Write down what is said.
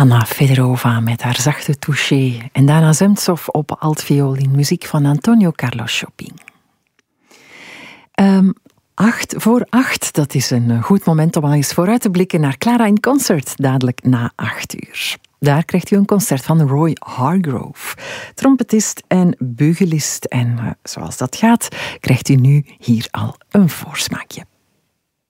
Anna Fedorova met haar zachte touché. En Dana Zemtsov op altviool in muziek van Antonio Carlos Jobim. 7:08, dat is een goed moment om al eens vooruit te blikken naar Clara in Concert, dadelijk na 8:00. Daar krijgt u een concert van Roy Hargrove, trompetist en bugelist. En zoals dat gaat, krijgt u nu hier al een voorsmaakje.